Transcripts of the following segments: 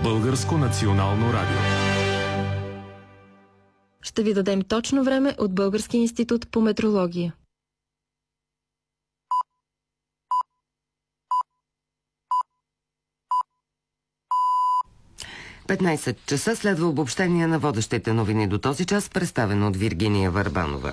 Българско национално радио. Ще ви дадем точно време от Българския институт по метрология. – 15 часа следва обобщение на водещите новини до този час, представено от Виргиния Върбанова.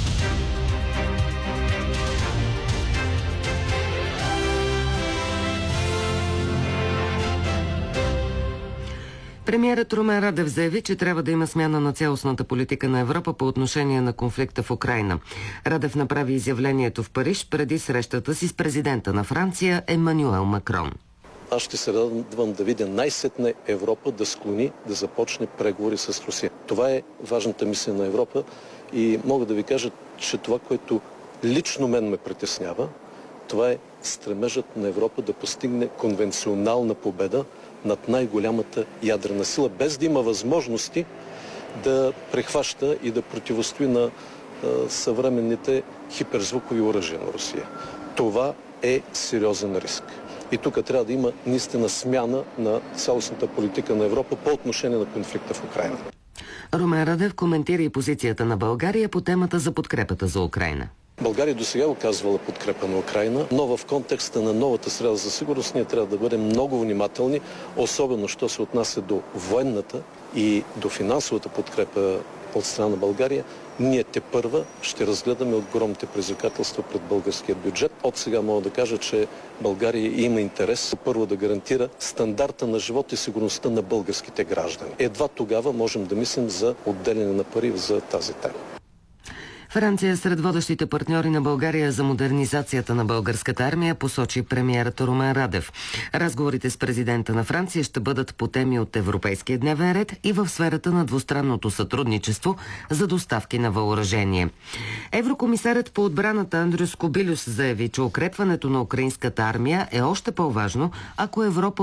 Премиерът Румен Радев заяви, че трябва да има смяна на цялостната политика на Европа по отношение на конфликта в Украйна. Радев направи изявлението в Париж преди срещата си с президента на Франция Емануел Макрон. Аз ще се радвам да видя най-сетне Европа да склони, да започне преговори с Русия. Това е важната мисия на Европа и мога да ви кажа, че това, което лично мен ме притеснява, това е стремежът на Европа да постигне конвенционална победа над най-голямата ядрена сила, без да има възможности да прехваща и да противостои на съвременните хиперзвукови оръжия на Русия. Това е сериозен риск. И тук трябва да има наистина смяна на цялостната политика на Европа по отношение на конфликта в Украйна. Румен Радев коментира и позицията на България по темата за подкрепата за Украйна. България досега оказвала подкрепа на Украйна, но в контекста на новата среда за сигурност ние трябва да бъдем много внимателни, особено що се отнася до военната и до финансовата подкрепа от страна на България. Ние тепърва ще разгледаме огромните предизвикателства пред българския бюджет. От сега мога да кажа, че България има интерес първо да гарантира стандарта на живот и сигурността на българските граждани. Едва тогава можем да мислим за отделяне на пари за тази тема. Франция е сред водещите партньори на България за модернизацията на българската армия, посочи премиерът Румен Радев. Разговорите с президента на Франция ще бъдат по теми от европейския дневен ред и в сферата на двустранното сътрудничество за доставки на въоръжение. Еврокомисарът по отбраната Андрюс Кобилюс заяви, че укрепването на украинската армия е още по-важно, ако Европа